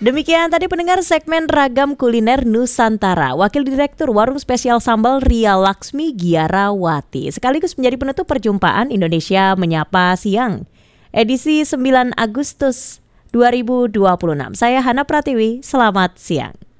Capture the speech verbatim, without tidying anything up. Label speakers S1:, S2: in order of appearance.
S1: Demikian tadi pendengar segmen Ragam Kuliner Nusantara. Wakil Direktur Warung Spesial Sambal Ria Laksmi Giarawati. Sekaligus menjadi penutup perjumpaan Indonesia Menyapa Siang. Edisi sembilan Agustus dua ribu dua puluh enam. Saya Hana Pratiwi, selamat siang.